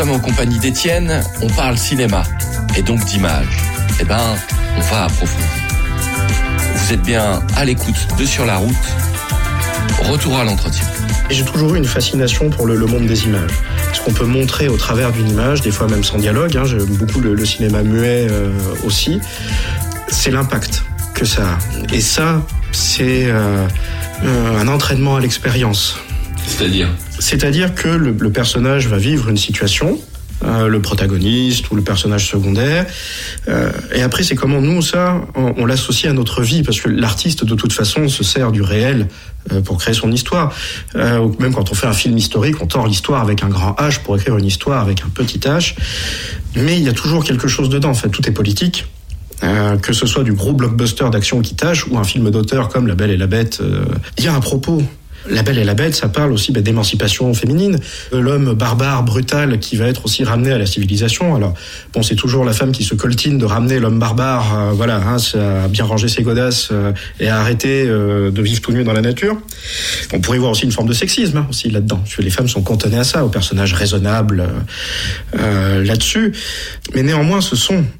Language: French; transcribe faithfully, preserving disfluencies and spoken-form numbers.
En compagnie d'Étienne, on parle cinéma et donc d'image. Eh ben, on va approfondir. Vous êtes bien à l'écoute de Sur la route. Retour à l'entretien. J'ai toujours eu une fascination pour le, le monde des images. Ce qu'on peut montrer au travers d'une image, des fois même sans dialogue, hein, j'aime beaucoup le, le cinéma muet euh, aussi, c'est l'impact que ça a. Et ça, c'est euh, euh, un entraînement à l'expérience. C'est-à-dire ? C'est-à-dire que le, le personnage va vivre une situation, euh, le protagoniste ou le personnage secondaire, euh, et après c'est comment nous, ça, on, on l'associe à notre vie, parce que l'artiste, de toute façon, se sert du réel euh, pour créer son histoire. Euh, même quand on fait un film historique, on tord l'histoire avec un grand H pour écrire une histoire avec un petit H, mais il y a toujours quelque chose dedans, en fait, tout est politique. Euh, que ce soit du gros blockbuster d'action qui tâche ou un film d'auteur comme La Belle et la Bête, euh, il y a un propos. La Belle et la Bête, ça parle aussi bah, d'émancipation féminine, de l'homme barbare, brutal, qui va être aussi ramené à la civilisation. Alors, bon, c'est toujours la femme qui se coltine de ramener l'homme barbare, euh, voilà, hein, à bien ranger ses godasses euh, et à arrêter euh, de vivre tout nu dans la nature. On pourrait voir aussi une forme de sexisme hein, aussi là-dedans, parce que les femmes sont cantonnées à ça, aux personnages raisonnables euh, euh, là-dessus. Mais néanmoins, ce sont